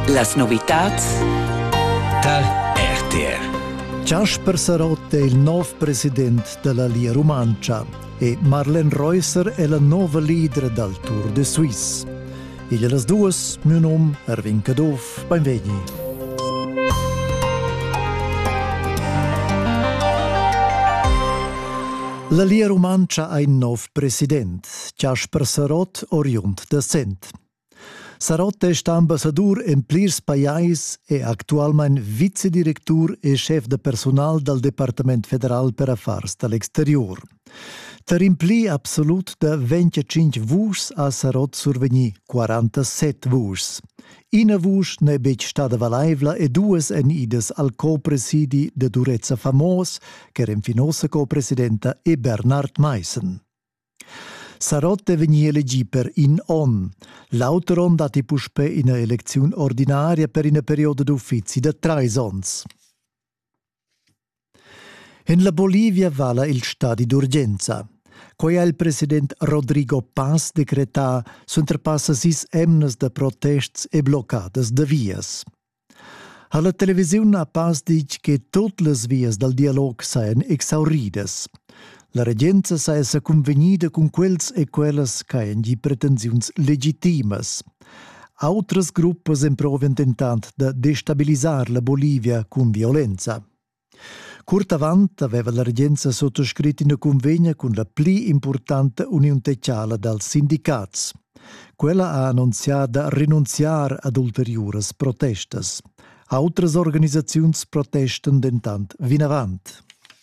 Las novitats da RTR. Jasper Sarot è il nuovo presidente della Lia Romancia e Marlene Reusser è la nuova leader del Tour de Suisse. E le due, mio nome è Erwin Kadov, benvegni. La Lia Romancia ha un nuovo presidente, Jasper Sarot, oriunt da Sent. Sarot è ambassador in plirs païs e actualment vicedirector e chef de personal del Departament Federal per Affars de l'Exterior. Per impli absolut de 25 vuos a Sarot survegni 47 vuos. Ina vuos ne bec stada valaivla e duas en ides al co-presidi de Durezza Famos, che era infinosa co-presidenta, e Bernard Meissen. Sarot deveni elegi per in on. L'autoron dati puspe in una elezione ordinaria per una periodo d'uffizi da 3 ans. In la Bolivia vala il stadi d'urgenza. Quai il president Rodrigo Paz decreta s'interpassa 6 emnes de protests e bloccades de vias. Alla televisione Paz dice che tutte le vias del dialogo seien exauridas. La regenza sa essa convenida con quels e quelles che hanno di pretensioni legitimas. Altres gruppi improven tentant de destabilizzare la Bolivia con violenza. Curt avant aveva la regenza sottoscritto una convegna con la pli importante unione sociale dels sindicats. Quella ha annunziato rinunciare ad ulteriores protestas. Altres organizzazioni protestan dentant vinavant.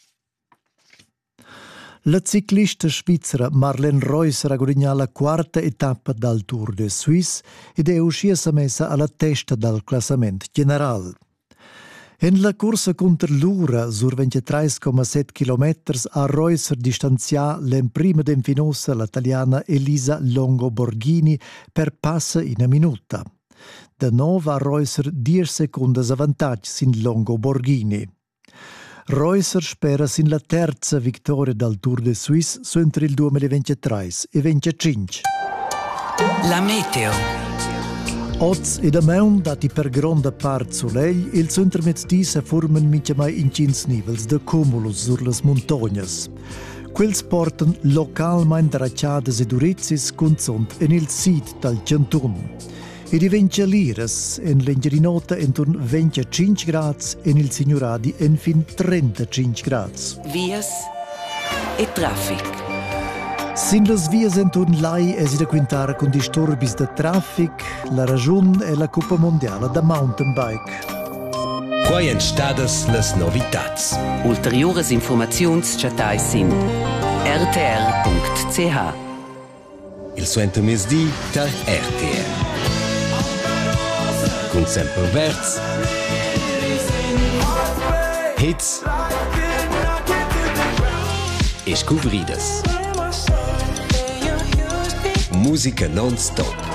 La ciclista svizzera Marlene Reusser ha guadagnato la 4ª etapa del Tour de Suisse ed è uscita messa alla testa del classamento generale. In la corsa contro l'ura, sur 23,7 km, ha Reusser distanziato l'imprima d'infinosa l'italiana Elisa Longo Borghini per passa in una minuta. Da nuovo ha Reusser 10 secondi avantaggio sin Longo Borghini. Reusser spera sin la terza vittoria del Tour de Suisse entre il 2023 e 2025. La meteo. Oz e dameun dati per grande part soleil, il centro-mezzdi se formen mincha mai in 5 nivels de cumulus sur las montagnas. Quels porten localmente racciades ed urezzis consont en il sit del canton. E diventa liras en l'engerinota intorno 25 gradi e nel signoradi en fin 35 gradi. Vias e traffic. Sin las vias intorno lai è si da quintare con disturbis de traffic, la ragione è la Coppa Mondiale da mountain bike. Quai en stadas las novitats. Ulteriores informazions chatai sin rtr.ch. Il suento mesdi da RTR. Con sempre verts, hits e scobridas. Musica non-stop.